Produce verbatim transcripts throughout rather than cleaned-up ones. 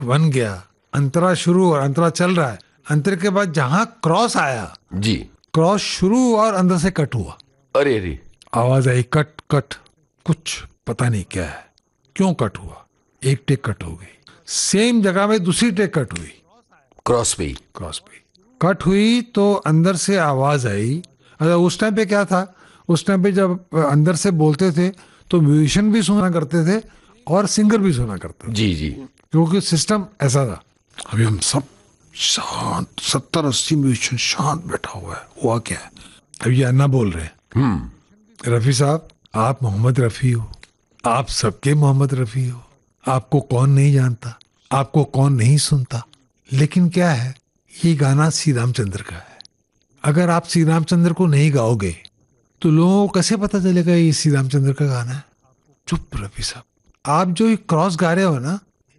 बन गया, अंतरा शुरू और अंतरा चल रहा है, अंतर के बाद जहां क्रॉस आया जी, क्रॉस शुरू और अंदर से कट हुआ, अरे अरे, आवाज आई कट कट, कुछ पता नहीं क्या है, क्यों कट हुआ, एक टेक कट हो गई, सेम जगह में दूसरी टेक कट हुई, क्रॉस पे क्रॉस पे कट हुई तो अंदर से आवाज आई। अच्छा उस टाइम पे क्या था, उस टाइम पे जब अंदर से बोलते थे तो म्यूजिशियन भी सुना करते थे और सिंगर भी सुना करते थे, जी जी, क्योंकि सिस्टम ऐसा था। अभी हम सब शांत, सत्तर अस्सी म्यूजिशियन शांत बैठा हुआ है, हुआ क्या है, अभी ये अन्ना बोल रहे हैं, हम्म, रफ़ी साहब आप मोहम्मद रफ़ी हो, आप सबके मोहम्मद रफ़ी हो, आपको कौन नहीं जानता, आपको कौन नहीं सुनता, लेकिन क्या है, ये गाना श्री रामचंद्र का है, अगर आप श्री रामचंद्र को नहीं गाओगे तो लोगों को कैसे पता चलेगा ये श्री रामचंद्र का गाना है। चुप रफ़ी साहब, आप जो ये क्रॉस गा रहे हो ना,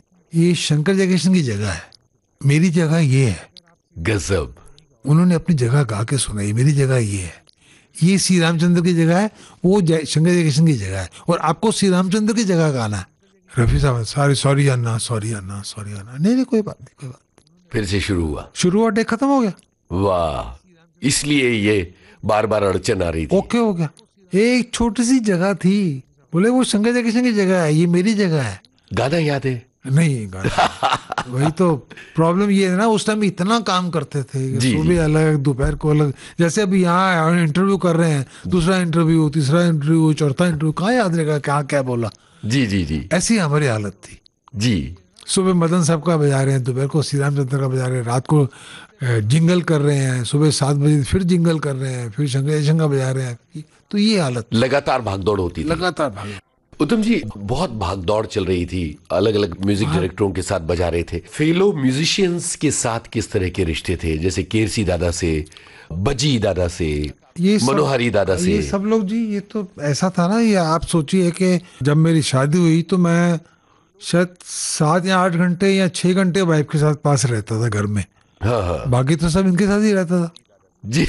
ये शंकर जयकिशन की जगह है, मेरी जगह ये है। गजब, उन्होंने अपनी जगह गा के सुनाई, मेरी जगह ये है, ये श्री रामचंद्र की जगह है, वो जय, शंकर जयकिशन की जगह है, और आपको श्री रामचंद्र की जगह गाना है। रफ़ी साहब सॉरी सॉरी अन्ना, सॉरी अन्ना, सॉरी अन्ना, नहीं नहीं कोई बात नहीं, कोई बात, फिर से शुरू हुआ, शुरू हुआ, टेक खत्म हो गया, वाह, इसलिए ये बार बार अड़चन आ रही थी। ओके हो गया। एक छोटी सी जगह थी, बोले वो शंकर जयकिशन की जगह है, ये मेरी जगह है, गाना याद है? नहीं गाना वही तो प्रॉब्लम ये है ना, उस टाइम इतना काम करते थे, जी, जी। सुबह अलग दोपहर को अलग, जैसे अभी यहाँ इंटरव्यू कर रहे हैं, दूसरा इंटरव्यू, तीसरा इंटरव्यू, चौथा इंटरव्यू, कहाँ याद रहेगा क्या क्या बोला, जी जी जी ऐसी हमारी हालत थी। जी, सुबह मदन साहब का बजा रहे हैं, दोपहर को श्री रामचंद्र का बजा रहे हैं, रात को अ, जिंगल कर रहे हैं, सुबह सात बजे फिर जिंगल कर रहे हैं, फिर शंकर जयकिशन का बजा रहे हैं, तो ये हालत लगातार भागदौड़ होती थी। लगातार भागे। उत्तम जी, बहुत भागदौड़ चल रही थी, अलग अलग म्यूजिक डायरेक्टरों के साथ बजा रहे थे, फेलो म्यूजिशियंस के साथ किस तरह के रिश्ते थे, जैसे केरसी दादा से, बजी दादा से, ये सब- मनोहरी दादा से? ये सब लोग जी, ये तो ऐसा था ना, ये आप सोचिए कि जब मेरी शादी हुई तो मैं शायद सात या आठ घंटे या छह घंटे वाइफ के साथ पास रहता था घर में, हाँ हाँ, बाकी तो सब इनके साथ ही रहता था। जी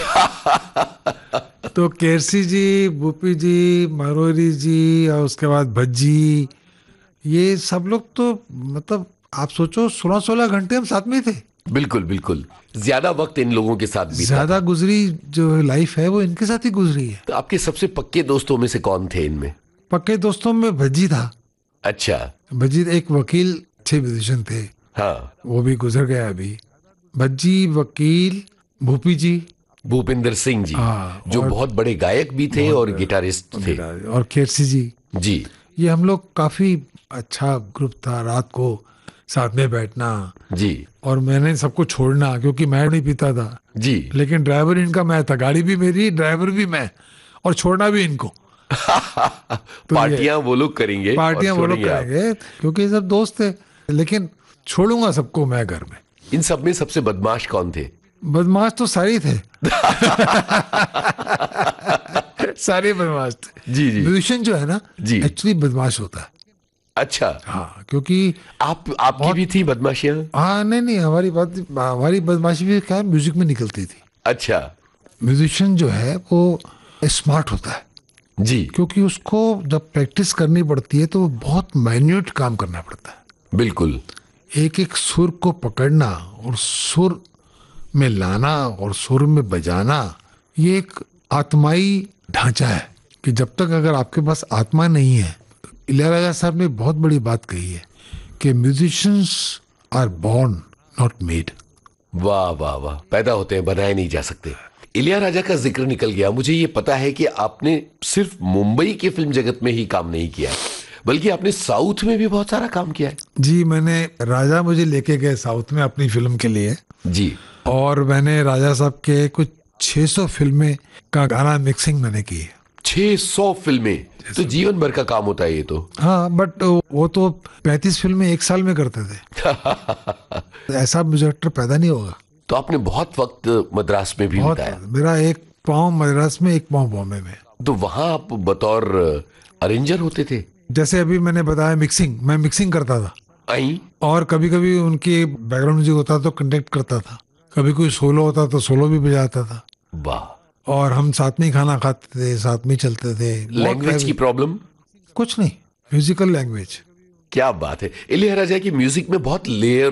तो केरसी जी, भूपी जी, मनोहरी जी, और उसके बाद भज्जी, ये सब लोग तो मतलब आप सोचो सोलह सोलह घंटे हम साथ में थे, बिल्कुल बिल्कुल, ज्यादा वक्त इन लोगों के साथ बीता ज्यादा था। गुजरी जो लाइफ है वो इनके साथ ही गुजरी है। तो आपके सबसे पक्के दोस्तों में से कौन थे इनमें? पक्के दोस्तों में भज्जी था, अच्छा, भज्जी एक वकील थे, म्यूजिशियन थे, हाँ, वो भी गुजर गया अभी। भज्जी, वकील, भूपी जी, भूपिंदर सिंह जी, हाँ, जो और- बहुत बड़े गायक भी थे और गिटारिस्ट थे। और केरसी जी, जी ये हम लोग काफी अच्छा ग्रुप था, रात को साथ में बैठना, जी और मैंने सबको छोड़ना क्योंकि मैं नहीं पीता था, जी लेकिन ड्राइवर इनका मैं था, गाड़ी भी मेरी, ड्राइवर भी मैं, और छोड़ना भी इनको। तो पार्टियां वो लोग करेंगे, पार्टियां और वो लोग छोड़ेंगे आप। करेंगे क्योंकि ये सब दोस्त थे, लेकिन छोड़ूंगा सबको मैं घर में। इन सब में सबसे बदमाश कौन थे? बदमाश तो सारे थे सारे बदमाश थे। जी जी, म्यूजिशियन जो है ना, जी। एक्चुअली बदमाश होता है। अच्छा, हाँ, क्योंकि आप आपकी भी थी बदमाशियां? हाँ नहीं नहीं, हमारी बात, हमारी बदमाशी भी क्या म्यूजिक में निकलती थी। अच्छा, म्यूजिशियन जो है वो स्मार्ट होता है, जी क्योंकि उसको जब प्रैक्टिस करनी पड़ती है तो वो बहुत माइन्यूट काम करना पड़ता है, बिल्कुल, एक एक सुर को पकड़ना और सुर में लाना और सुर में बजाना, ये एक आत्माई ढांचा है कि जब तक अगर आपके पास आत्मा नहीं है, तो इलैयाराजा साहब ने बहुत बड़ी बात कही है कि musicians are born not made. वाह वाह वाह, पैदा होते हैं, बनाए नहीं जा सकते। इलैयाराजा का जिक्र निकल गया। मुझे ये पता है कि आपने सिर्फ मुंबई के फिल्म जगत में ही काम नहीं किया, बल्कि आपने साउथ में भी बहुत सारा काम किया है। जी, मैंने राजा मुझे लेके गए साउथ में अपनी फिल्म के लिए, जी, और मैंने राजा साहब के कुछ छह सौ फिल्में का गाना मिक्सिंग मैंने की है। छह सौ फिल्में, तो जीवन भर का काम होता है ये तो। हाँ, बट वो तो पैंतीस फिल्में एक साल में करते थे ऐसा मुझे एक्टर पैदा नहीं होगा। तो आपने बहुत वक्त मद्रास में भी बहुत, बिताया। मेरा एक पाँव मद्रास में, एक पाँव बॉम्बे में। तो वहां आप बतौर अरेंजर होते थे? जैसे अभी मैंने बताया मिक्सिंग, मैं मिक्सिंग करता था, आई, और कभी कभी उनकी बैकग्राउंड म्यूजिक होता तो कंडक्ट करता था, कभी कोई सोलो होता तो सोलो भी बजाता था, वाह। और हम साथ में ही खाना खाते थे, साथ में ही चलते थे। बहुत लैंग्वेज की टाइम- प्रॉब्लम? कुछ नहीं, म्यूजिकल लैंग्वेज। क्या बात है, इलिया राजा की म्यूजिक में बहुत लेयर